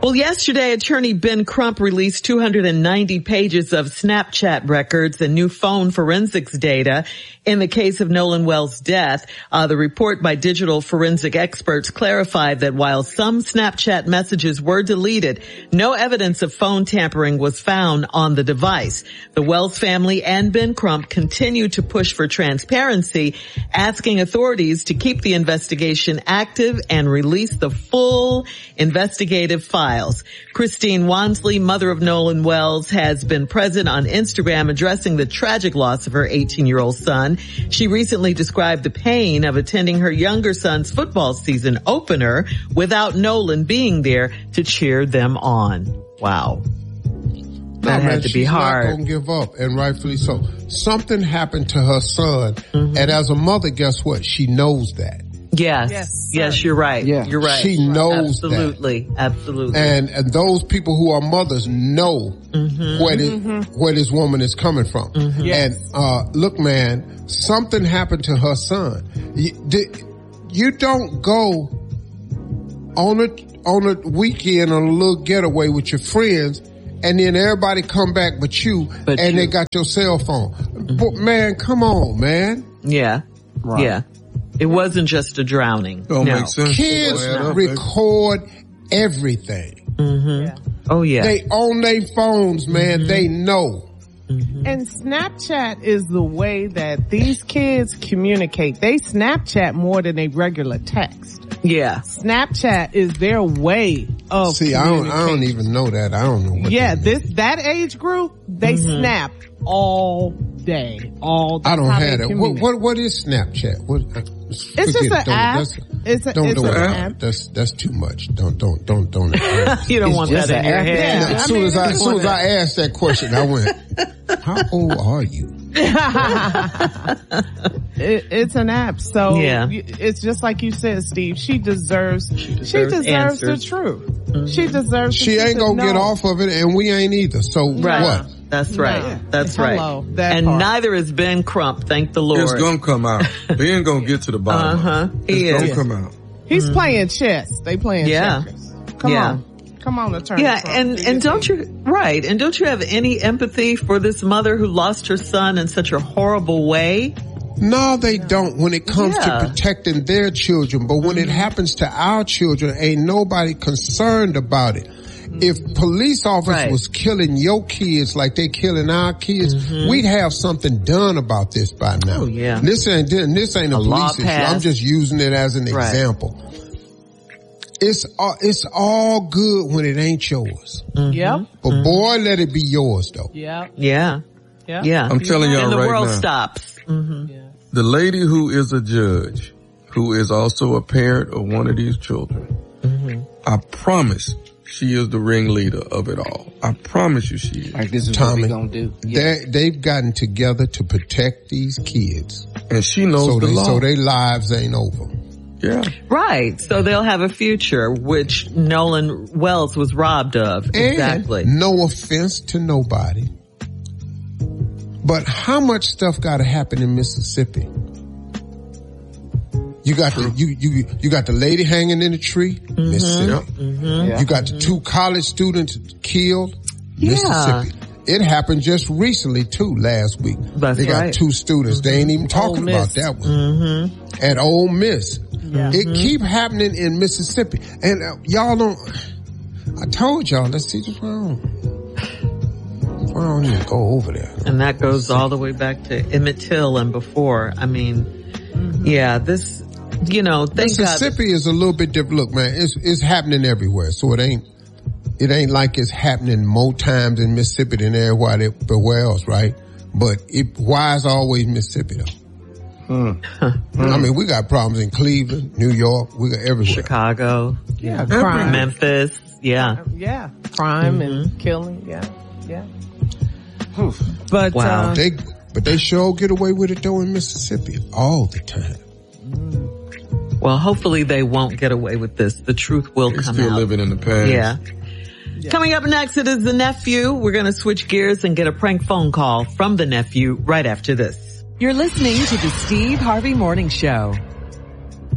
Well, yesterday, attorney Ben Crump released 290 pages of Snapchat records and new phone forensics data in the case of Nolan Wells' death. The report by digital forensic experts clarified that while some Snapchat messages were deleted, no evidence of phone tampering was found on the device. The Wells family and Ben Crump continue to push for transparency, asking authorities to keep the investigation active and release the full investigative files. Christine Wansley, mother of Nolan Wells, has been present on Instagram addressing the tragic loss of her 18-year-old son. She recently described the pain of attending her younger son's football season opener without Nolan being there to cheer them on. Wow. That had to be hard. She's not gonna give up, and rightfully so. Something happened to her son, and as a mother, guess what? She knows that. Yes, you're right. Yeah. You're right. She knows Absolutely. And those people who are mothers know where this woman is coming from. And, look, man, something happened to her son. You don't go on a weekend on a little getaway with your friends and then everybody come back but you they got your cell phone. But man, come on, man. Yeah. Right. Yeah. It wasn't just a drowning. Don't make sense. Kids record everything. Yeah. Oh, yeah. They own their phones, man. They know. And Snapchat is the way that these kids communicate. They Snapchat more than they regular text. Yeah. Snapchat is their way of communicating. I don't even know that. I don't know what that age group, they snap all day, all the time. I don't have it. What is Snapchat? It's just an app. It's an app. That's too much. Don't. You don't want that in your head. Yeah. As soon as I asked that question, I went, how old are you? It's an app. So it's just like you said, Steve. She deserves the truth. She deserves. She ain't gonna get off of it, and we ain't either. So what? That's right. That's right. And neither is Ben Crump. Thank the Lord. It's gonna come out. Ben gonna get to the bottom. It's gonna come out. He's playing chess. They playing checkers. Come on, attorney. Yeah, and don't you have any empathy for this mother who lost her son in such a horrible way? No, they don't when it comes to protecting their children. But when it happens to our children, ain't nobody concerned about it. If police officers was killing your kids like they killing our kids, we'd have something done about this by now. Oh, yeah. This ain't a police issue. I'm just using it as an example. It's all good when it ain't yours. Yep. But boy, let it be yours though. Yeah. I'm telling y'all right now. And the world stops. The lady who is a judge, who is also a parent of one of these children, I promise she is the ringleader of it all. I promise you she is. Like this is Tommy, what we're gonna do. They've gotten together to protect these kids. And she knows the law. So their lives ain't over. Yeah. Right. So they'll have a future, which Nolan Wells was robbed of. And exactly. No offense to nobody, but how much stuff gotta happen in Mississippi? You got you got the lady hanging in the tree, Mississippi. You got the 2 college students killed, Mississippi. It happened just recently too, last week. They got 2 students. They ain't even talking about that one. At Ole Miss. It keep happening in Mississippi. And y'all don't, I told y'all, let's see what's wrong. Why don't you go over there? And that goes all the way back to Emmett Till and before. I mean, this, Mississippi is a little bit different. Look, man, it's happening everywhere. So it ain't like it's happening more times in Mississippi than everywhere else, right? But why is it always Mississippi though? I mean, we got problems in Cleveland, New York, we got everywhere. Chicago. Crime. Memphis. Crime and killing. But, wow. They sure get away with it though in Mississippi all the time. Well, hopefully they won't get away with this. The truth will come out. Still living in the past. Yeah. Coming up next, it is the nephew. We're going to switch gears and get a prank phone call from the nephew right after this. You're listening to the Steve Harvey Morning Show.